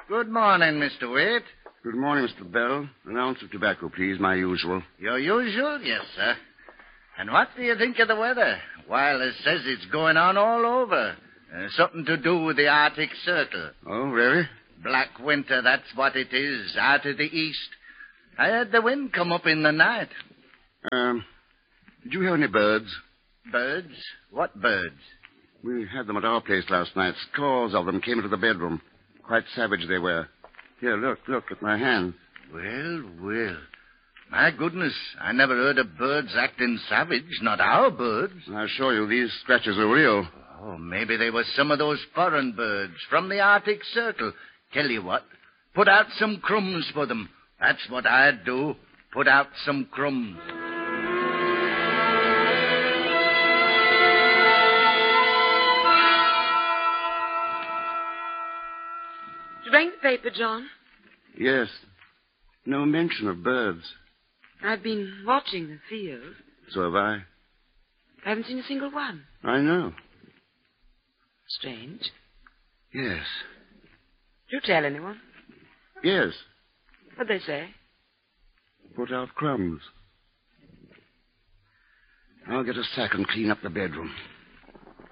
Good morning, Mr. Waite. Good morning, Mr. Bell. An ounce of tobacco, please, my usual. Your usual? Yes, sir. And what do you think of the weather? Wireless says it's going on all over. Something to do with the Arctic Circle. Oh, really? Black winter, that's what it is, out of the east. I had the wind come up in the night. Did you hear any birds? Birds? What birds? We had them at our place last night. Scores of them came into the bedroom. Quite savage they were. Here, look at my hand. Well. My goodness, I never heard of birds acting savage, not our birds. I assure you, these scratches are real. Oh, maybe they were some of those foreign birds from the Arctic Circle. Tell you what, put out some crumbs for them. That's what I'd do. Put out some crumbs. Did you bring the paper, John? Yes. No mention of birds. I've been watching the field. So have I. I haven't seen a single one. I know. Strange. Yes. Did you tell anyone? Yes. What'd they say? Put out crumbs. I'll get a sack and clean up the bedroom.